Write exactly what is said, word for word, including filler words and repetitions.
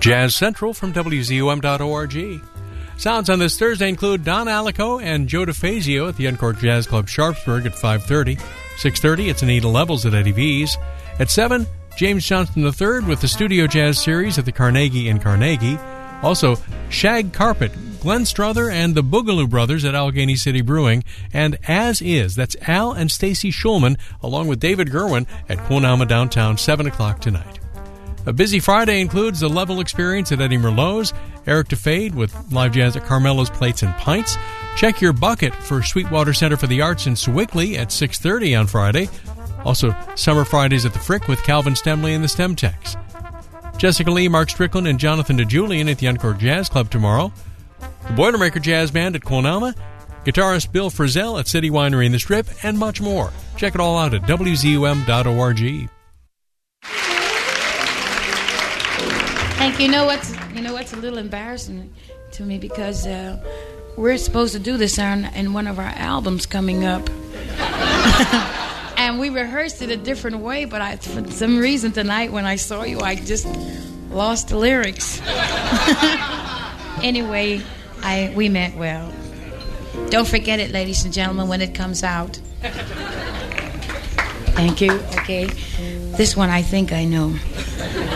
Jazz Central from W Z U M dot org. Sounds on this Thursday include Don Alico and Joe DeFazio at the Encore Jazz Club Sharpsburg at five thirty. six thirty, it's Anita Levels at Eddie V's. At seven, James Johnston the third with the Studio Jazz Series at the Carnegie in Carnegie. Also, Shag Carpet, Glenn Strother and the Boogaloo Brothers at Allegheny City Brewing. And As Is, that's Al and Stacy Schulman along with David Gerwin at Quonama Downtown, seven o'clock tonight. A busy Friday includes the Level Experience at Eddie Merlot's, Eric DeFade with live jazz at Carmelo's Plates and Pints. Check your bucket for Sweetwater Center for the Arts in Sewickley at six thirty on Friday. Also, Summer Fridays at the Frick with Calvin Stemley and the Stemtex. Jessica Lee, Mark Strickland, and Jonathan DeJulian at the Encore Jazz Club tomorrow. The Boilermaker Jazz Band at Quonama. Guitarist Bill Frisell at City Winery in the Strip, and much more. Check it all out at W Z U M dot org. Hank, you know what's you know what's a little embarrassing to me because uh, we're supposed to do this on in one of our albums coming up, and we rehearsed it a different way. But I, for some reason tonight when I saw you, I just lost the lyrics. Anyway, I we meant well. Don't forget it, ladies and gentlemen, when it comes out. Thank you. Okay, this one I think I know.